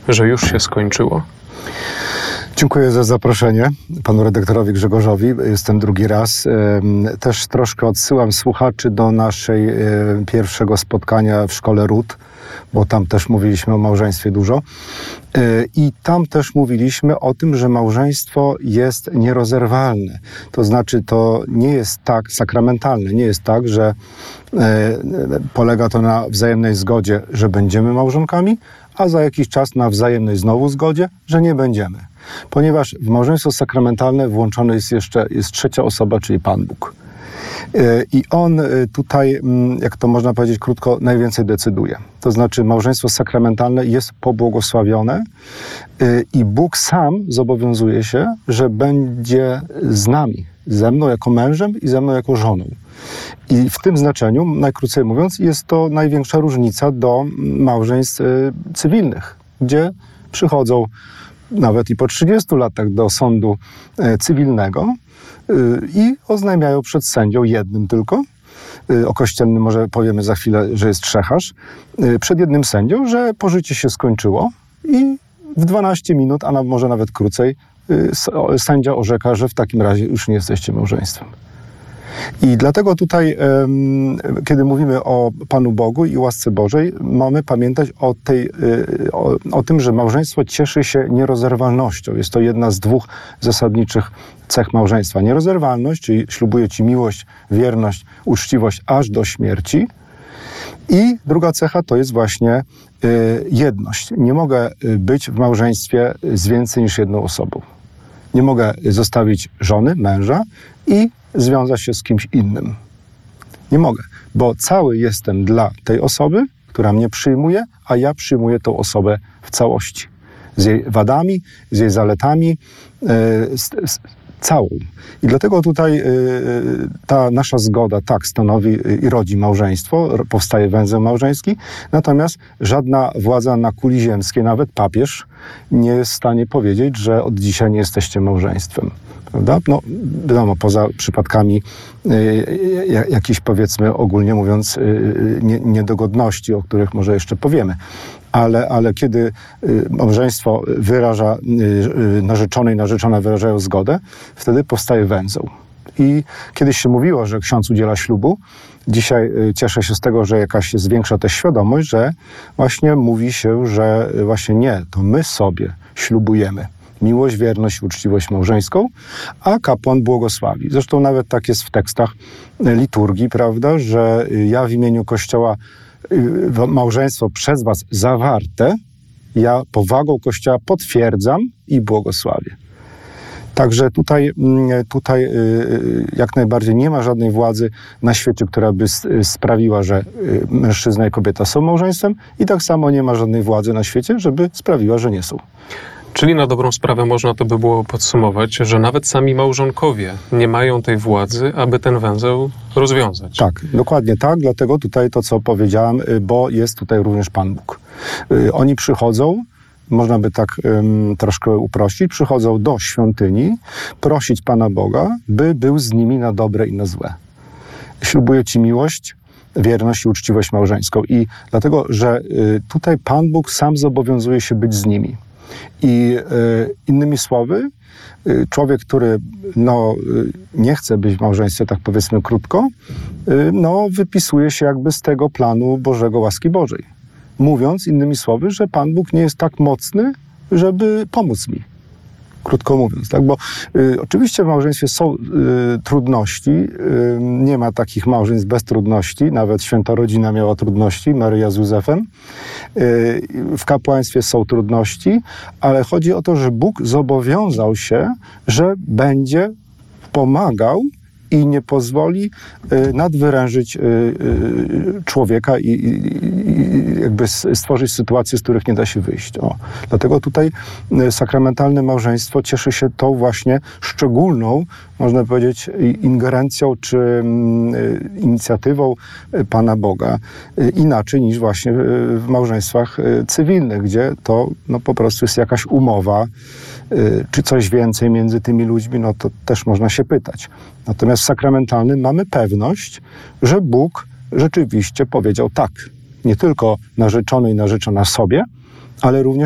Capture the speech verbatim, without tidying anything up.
że już się skończyło? Dziękuję za zaproszenie panu redaktorowi Grzegorzowi. Jestem drugi raz. Też troszkę odsyłam słuchaczy do naszej pierwszego spotkania w Szkole Ród, bo tam też mówiliśmy o małżeństwie dużo. I tam też mówiliśmy o tym, że małżeństwo jest nierozerwalne. To znaczy, to nie jest tak sakramentalne. Nie jest tak, że polega to na wzajemnej zgodzie, że będziemy małżonkami, a za jakiś czas na wzajemnej znowu zgodzie, że nie będziemy. Ponieważ w małżeństwo sakramentalne włączony jest jeszcze jest trzecia osoba, czyli Pan Bóg. I On tutaj, jak to można powiedzieć krótko, najwięcej decyduje. To znaczy małżeństwo sakramentalne jest pobłogosławione i Bóg sam zobowiązuje się, że będzie z nami, ze mną jako mężem i ze mną jako żoną. I w tym znaczeniu, najkrócej mówiąc, jest to największa różnica do małżeństw cywilnych, gdzie przychodzą nawet i po trzydziestu latach do sądu cywilnego i oznajmiają przed sędzią jednym tylko, o kościelnym może powiemy za chwilę, że jest trzecharz, przed jednym sędzią, że pożycie się skończyło i w dwanaście minut, a może nawet krócej, sędzia orzeka, że w takim razie już nie jesteście małżeństwem. I dlatego tutaj, kiedy mówimy o Panu Bogu i łasce Bożej, mamy pamiętać o, tej, o, o tym, że małżeństwo cieszy się nierozerwalnością. Jest to jedna z dwóch zasadniczych cech małżeństwa. Nierozerwalność, czyli ślubuję Ci miłość, wierność, uczciwość aż do śmierci. I druga cecha to jest właśnie jedność. Nie mogę być w małżeństwie z więcej niż jedną osobą. Nie mogę zostawić żony, męża i związać się z kimś innym. Nie mogę, bo cały jestem dla tej osoby, która mnie przyjmuje, a ja przyjmuję tą osobę w całości. Z jej wadami, z jej zaletami, yy, z, z, całą. I dlatego tutaj yy, ta nasza zgoda tak stanowi i rodzi małżeństwo, powstaje węzeł małżeński, natomiast żadna władza na kuli ziemskiej, nawet papież, nie jest w stanie powiedzieć, że od dzisiaj nie jesteście małżeństwem. Prawda? No, wiadomo, poza przypadkami y, jakichś, powiedzmy, ogólnie mówiąc, y, nie, niedogodności, o których może jeszcze powiemy. Ale, ale kiedy y, małżeństwo wyraża, y, narzeczony i narzeczona wyrażają zgodę, wtedy powstaje węzeł. I kiedyś się mówiło, że ksiądz udziela ślubu. Dzisiaj y, cieszę się z tego, że jakaś zwiększa też świadomość, że właśnie mówi się, że właśnie nie, to my sobie ślubujemy miłość, wierność i uczciwość małżeńską, a kapłan błogosławi. Zresztą nawet tak jest w tekstach liturgii, prawda, że ja w imieniu Kościoła małżeństwo przez was zawarte, ja powagą Kościoła potwierdzam i błogosławię. Także tutaj, tutaj jak najbardziej nie ma żadnej władzy na świecie, która by sprawiła, że mężczyzna i kobieta są małżeństwem i tak samo nie ma żadnej władzy na świecie, żeby sprawiła, że nie są. Czyli na dobrą sprawę można to by było podsumować, że nawet sami małżonkowie nie mają tej władzy, aby ten węzeł rozwiązać. Tak, dokładnie tak, dlatego tutaj to, co powiedziałem, bo jest tutaj również Pan Bóg. Oni przychodzą, można by tak um, troszkę uprościć, przychodzą do świątyni prosić Pana Boga, by był z nimi na dobre i na złe. Ślubuję Ci miłość, wierność i uczciwość małżeńską. I dlatego, że y, tutaj Pan Bóg sam zobowiązuje się być z nimi. I y, innymi słowy, y, człowiek, który no, y, nie chce być w małżeństwie, tak powiedzmy krótko, y, no, wypisuje się jakby z tego planu Bożego, łaski Bożej. Mówiąc innymi słowy, że Pan Bóg nie jest tak mocny, żeby pomóc mi. Krótko mówiąc, tak? Bo y, oczywiście w małżeństwie są y, trudności, y, nie ma takich małżeństw bez trudności, nawet święta rodzina miała trudności, Maryja z Józefem. Y, w kapłaństwie są trudności, ale chodzi o to, że Bóg zobowiązał się, że będzie pomagał i nie pozwoli y, nadwyrężyć y, y, człowieka i, i, i jakby stworzyć sytuacje, z których nie da się wyjść. O. Dlatego tutaj y, sakramentalne małżeństwo cieszy się tą właśnie szczególną, można powiedzieć, ingerencją czy y, inicjatywą y, Pana Boga. Y, inaczej niż właśnie y, w małżeństwach y, cywilnych, gdzie to no, po prostu jest jakaś umowa, y, czy coś więcej między tymi ludźmi, no to też można się pytać. Natomiast w sakramentalnym mamy pewność, że Bóg rzeczywiście powiedział tak. Nie tylko narzeczony i narzeczona sobie, ale również